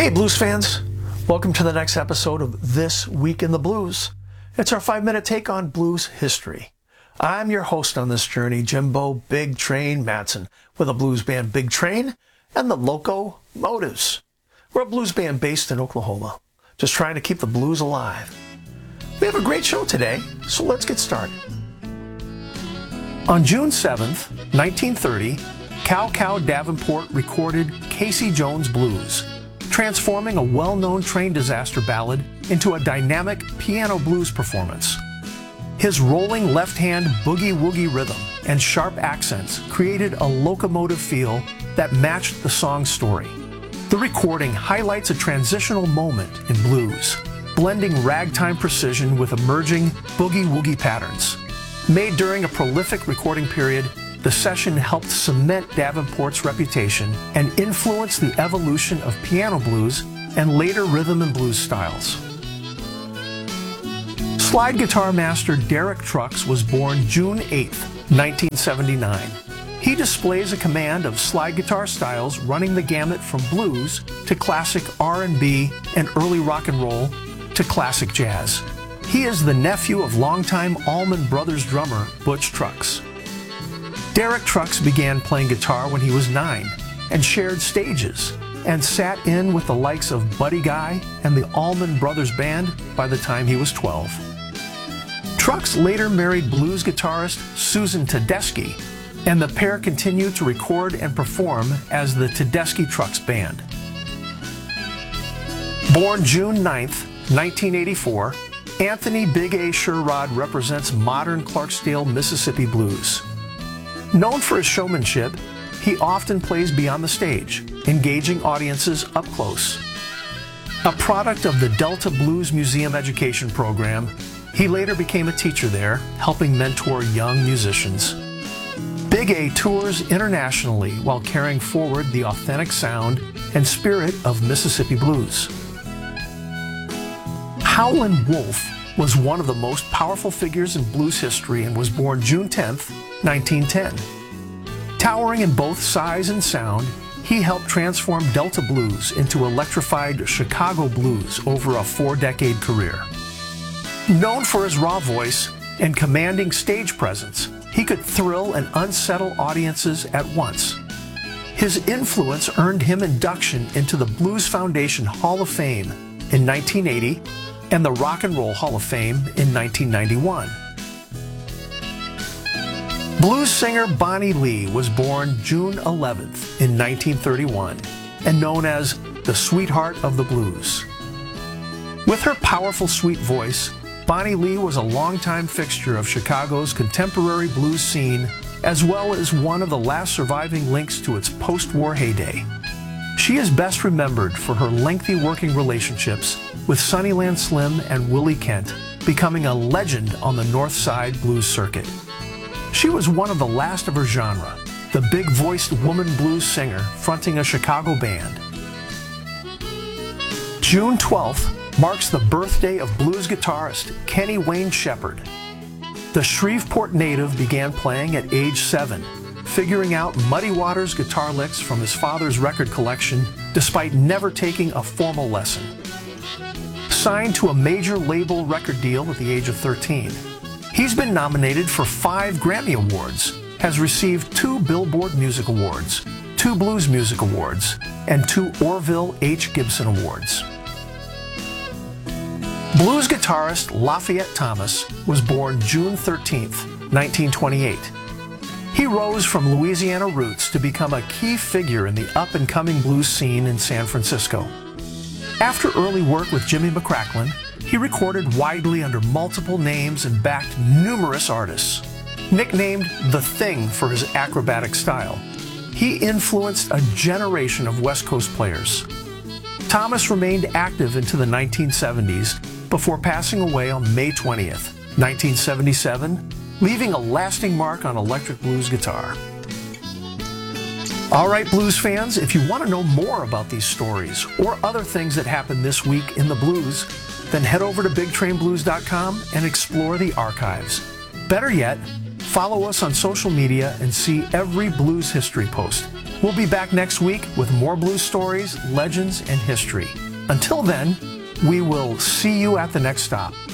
Hey blues fans, welcome to the next episode of This Week in the Blues. It's our 5-minute take on blues history. I'm your host on this journey, Jimbo Big Train Matson, with the blues band Big Train and the Locomotives. We're a blues band based in Oklahoma, just trying to keep the blues alive. We have a great show today, so let's get started. On June 7th, 1930, Cow Cow Davenport recorded Casey Jones Blues, transforming a well-known train disaster ballad into a dynamic piano blues performance. His rolling left-hand boogie-woogie rhythm and sharp accents created a locomotive feel that matched the song's story. The recording highlights a transitional moment in blues, blending ragtime precision with emerging boogie-woogie patterns. Made during a prolific recording period, the session helped cement Davenport's reputation and influence the evolution of piano blues and later rhythm and blues styles. Slide guitar master Derek Trucks was born June 8, 1979. He displays a command of slide guitar styles running the gamut from blues to classic R&B and early rock and roll to classic jazz. He is the nephew of longtime Allman Brothers drummer Butch Trucks. Derek Trucks began playing guitar when he was 9 and shared stages and sat in with the likes of Buddy Guy and the Allman Brothers Band by the time he was 12. Trucks later married blues guitarist Susan Tedeschi, and the pair continued to record and perform as the Tedeschi Trucks Band. Born June 9, 1984, Anthony Big A Sherrod represents modern Clarksdale, Mississippi blues. Known for his showmanship, he often plays beyond the stage, engaging audiences up close. A product of the Delta Blues Museum education program, he later became a teacher there, helping mentor young musicians. Big A tours internationally while carrying forward the authentic sound and spirit of Mississippi blues. Howlin' Wolf was one of the most powerful figures in blues history and was born June 10, 1910. Towering in both size and sound, he helped transform Delta blues into electrified Chicago blues over a 4-decade career. Known for his raw voice and commanding stage presence, he could thrill and unsettle audiences at once. His influence earned him induction into the Blues Foundation Hall of Fame in 1980 and the Rock and Roll Hall of Fame in 1991. Blues singer Bonnie Lee was born June 11th in 1931 and known as the Sweetheart of the Blues. With her powerful, sweet voice, Bonnie Lee was a longtime fixture of Chicago's contemporary blues scene, as well as one of the last surviving links to its post-war heyday. She is best remembered for her lengthy working relationships with Sunnyland Slim and Willie Kent, becoming a legend on the North Side blues circuit. She was one of the last of her genre, the big-voiced woman blues singer fronting a Chicago band. June 12th marks the birthday of blues guitarist Kenny Wayne Shepherd. The Shreveport native began playing at age 7, figuring out Muddy Waters guitar licks from his father's record collection despite never taking a formal lesson. Signed to a major label record deal at the age of 13, he's been nominated for 5 Grammy Awards, has received 2 Billboard Music Awards, 2 Blues Music Awards, and 2 Orville H. Gibson Awards. Blues guitarist Lafayette Thomas was born June 13, 1928. He rose from Louisiana roots to become a key figure in the up-and-coming blues scene in San Francisco. After early work with Jimmy McCracklin, he recorded widely under multiple names and backed numerous artists. Nicknamed The Thing for his acrobatic style, he influenced a generation of West Coast players. Thomas remained active into the 1970s before passing away on May 20th, 1977, leaving a lasting mark on electric blues guitar. All right, blues fans, if you want to know more about these stories or other things that happened this week in the blues, then head over to BigTrainBlues.com and explore the archives. Better yet, Follow us on social media and see every blues history post. We'll be back next week with more blues stories, legends, and history. Until then, we will see you at the next stop.